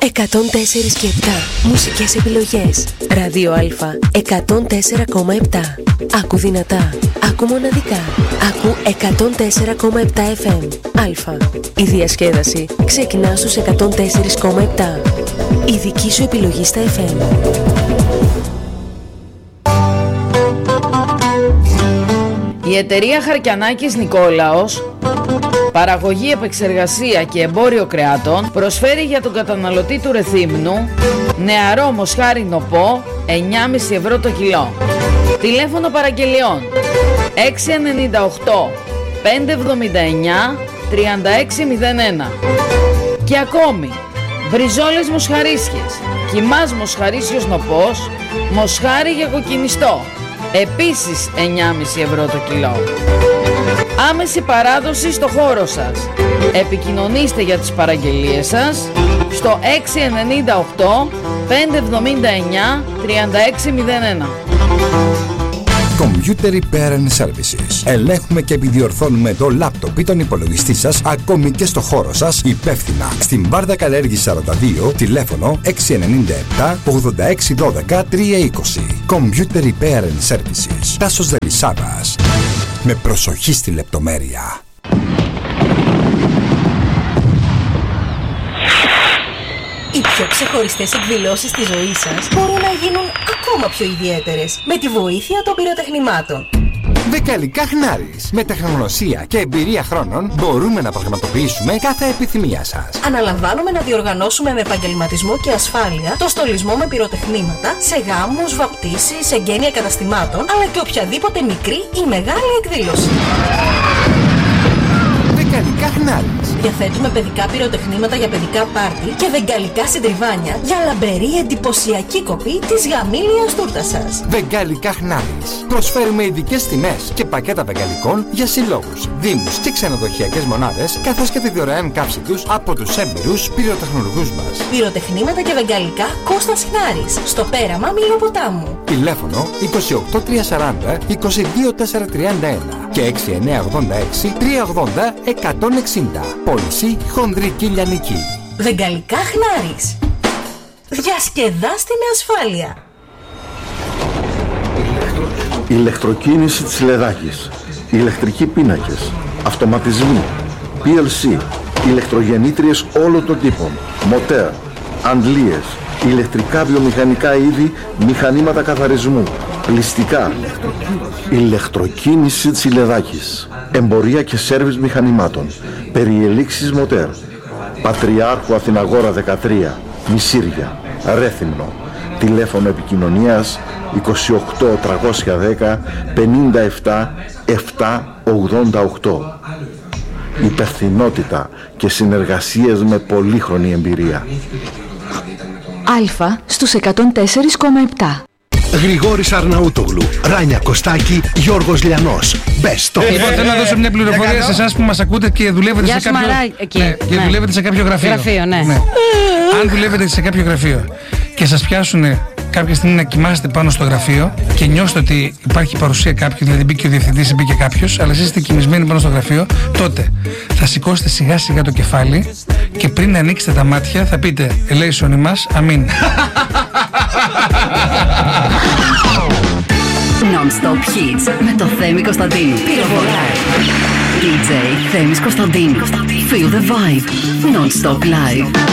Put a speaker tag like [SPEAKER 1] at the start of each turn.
[SPEAKER 1] 104 και 7 μουσικές επιλογές. Ράδιο Α 104,7. Άκου δυνατά, άκου μοναδικά. Άκου 104,7 FM. Α. Η διασκέδαση ξεκινά στους 104,7. Η δική σου επιλογή στα FM.
[SPEAKER 2] Η εταιρεία Χαρκιανάκης Νικόλαος, παραγωγή, επεξεργασία και εμπόριο κρεάτων, προσφέρει για τον καταναλωτή του Ρεθύμνου νεαρό μοσχάρι νοπό 9,5 ευρώ το κιλό. Τηλέφωνο παραγγελιών 698 579 3601. Και ακόμη μπριζόλες μοσχαρίσιες, κιμάς μοσχαρίσιος νοπός, μοσχάρι για κοκκινιστό, επίσης 9,5 ευρώ το κιλό. Άμεση παράδοση στο χώρο σας. Επικοινωνήστε για τις παραγγελίες σας στο 698 579 3601.
[SPEAKER 3] Computer Repair and Services. Ελέγχουμε και επιδιορθώνουμε το λάπτοπ ή τον υπολογιστή σας, ακόμη και στο χώρο σας, υπεύθυνα. Στην Βάρδα Καλέργη 42, τηλέφωνο 697 86 12 320. Computer Repair and Services. Τάσος Δελισσάδας. Με προσοχή στη λεπτομέρεια.
[SPEAKER 1] Οι πιο ξεχωριστές εκδηλώσεις της ζωής σας μπορούν να γίνουν ακόμα πιο ιδιαίτερες με τη βοήθεια των πυροτεχνημάτων.
[SPEAKER 3] Δεκαλικά Χνάρης. Με τεχνογνωσία και εμπειρία χρόνων μπορούμε να πραγματοποιήσουμε κάθε επιθυμία σας.
[SPEAKER 1] Αναλαμβάνουμε να διοργανώσουμε με επαγγελματισμό και ασφάλεια το στολισμό με πυροτεχνήματα σε γάμους, βαπτίσεις, εγγένεια καταστημάτων, αλλά και οποιαδήποτε μικρή ή μεγάλη εκδήλωση.
[SPEAKER 3] Βεγγαλικά Χνάρης.
[SPEAKER 1] Διαθέτουμε παιδικά πυροτεχνήματα για παιδικά πάρτι και βεγγαλικά συντριβάνια για λαμπερή εντυπωσιακή κοπή της γαμήλιας τούρτας σας.
[SPEAKER 3] Βεγγαλικά Χνάρης. Προσφέρουμε ειδικές τιμές και πακέτα βεγγαλικών για συλλόγους, δήμους και ξενοδοχειακές μονάδες, καθώς και τη δωρεάν καύση τους από τους έμπειρους πυροτεχνουργούς μας.
[SPEAKER 1] Πυροτεχνήματα και βεγγαλικά Κώστας Χνάρης, στο πέραμα Μιλοποτάμου.
[SPEAKER 3] Τηλέφωνο 28 340 22 431 και 6986 380 160. Πώληση χονδρική λιανική.
[SPEAKER 1] Βεγγαλικά Χνάρης. Διασκεδάστε με ασφάλεια.
[SPEAKER 4] Ηλεκτροκίνηση της Λεδάκης. Ηλεκτρικοί πίνακες. Αυτοματισμοί. PLC. Ηλεκτρογεννήτριες όλων των τύπων. Μοτέρ. Αντλίες. Ηλεκτρικά βιομηχανικά είδη. Μηχανήματα καθαρισμού. Πλυστικά. Ηλεκτροκίνηση της Λεδάκης. Εμπορία και σέρβις μηχανημάτων. Περιελήξεις μοτέρ. Πατριάρχου Αθηναγόρα 13. Μισήρια. Ρέθυμνο. Τηλέφωνο επικοινωνίας 28 310 57 788. Υπευθυνότητα και συνεργασίες με πολύχρονη εμπειρία.
[SPEAKER 5] Α στους 104,7.
[SPEAKER 6] Γρηγόρης Αρναούτογλου, Ράνια Κωστάκη, Γιώργος Λιανός. Best of.
[SPEAKER 7] Λοιπόν, θέλω να δώσω μια πληροφορία σε εσάς που μας ακούτε και δουλεύετε σε κάποιο. Και δουλεύετε σε κάποιο γραφείο. Αν δουλεύετε σε κάποιο γραφείο και σας πιάσουν κάποια στιγμή να κοιμάστε πάνω στο γραφείο και νιώσετε ότι υπάρχει παρουσία κάποιου, δηλαδή μπήκε ο διευθυντής ή μπήκε κάποιος, αλλά εσείς είστε κοιμισμένοι πάνω στο γραφείο, τότε θα σηκώσετε σιγά σιγά το κεφάλι και πριν να ανοίξετε τα μάτια θα πείτε ελέησον ημάς, αμήν.
[SPEAKER 5] Non-stop hits με το Θέμη Κωνσταντίνου. Πυροβολάει. DJ Θέμης Κωνσταντίνου. Feel the vibe. Non-stop live.